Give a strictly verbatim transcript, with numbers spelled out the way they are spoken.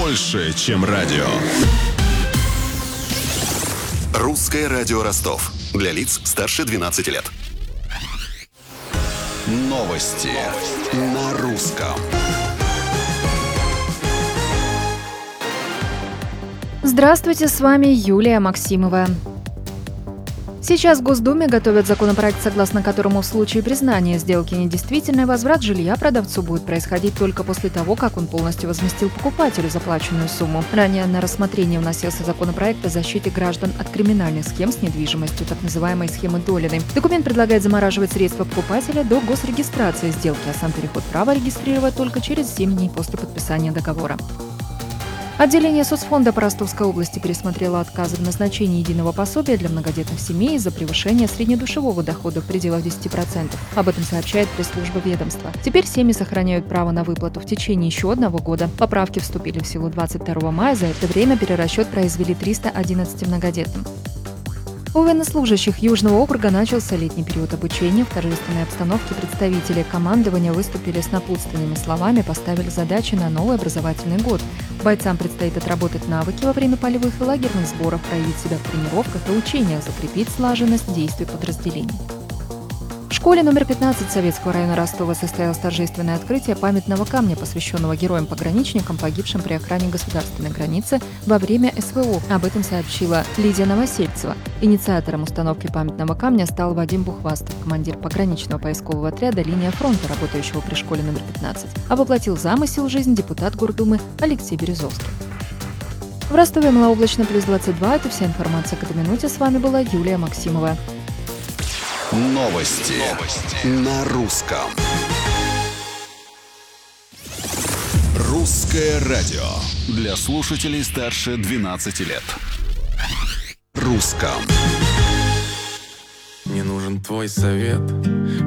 больше, чем радио. Русское радио Ростов. Для лиц старше двенадцати лет. Новости на русском. Здравствуйте, с вами Юлия Максимова. Сейчас в Госдуме готовят законопроект, согласно которому в случае признания сделки недействительной возврат жилья продавцу будет происходить только после того, как он полностью возместил покупателю заплаченную сумму. Ранее на рассмотрение вносился законопроект о защите граждан от криминальных схем с недвижимостью, так называемой схемы Долиной. Документ предлагает замораживать средства покупателя до госрегистрации сделки, а сам переход права регистрировать только через семь дней после подписания договора. Отделение соцфонда по Ростовской области пересмотрело отказы в назначении единого пособия для многодетных семей из-за превышения среднедушевого дохода в пределах десяти процентов. Об этом сообщает пресс-служба ведомства. Теперь семьи сохраняют право на выплату в течение еще одного года. Поправки вступили в силу двадцать второго мая. За это время перерасчет произвели триста одиннадцать многодетным. У военнослужащих Южного округа начался летний период обучения. В торжественной обстановке представители командования выступили с напутственными словами, поставили задачи на новый образовательный год. Бойцам предстоит отработать навыки во время полевых и лагерных сборов, проявить себя в тренировках и учениях, закрепить слаженность действий подразделений. В школе номер пятнадцать Советского района Ростова состоялось торжественное открытие памятного камня, посвященного героям-пограничникам, погибшим при охране государственной границы во время эс вэ о. Об этом сообщила Лидия Новосельцева. Инициатором установки памятного камня стал Вадим Бухвастов, командир пограничного поискового отряда «Линия фронта», работающего при школе номер пятнадцать. А воплотил замысел в жизнь депутат Гордумы Алексей Березовский. В Ростове малооблачно плюс двадцать два. Это вся информация к этой минуте. С вами была Юлия Максимова. Новости, Новости. на русском. Русское радио. Для слушателей старше двенадцати лет. Русском. Мне нужен твой совет.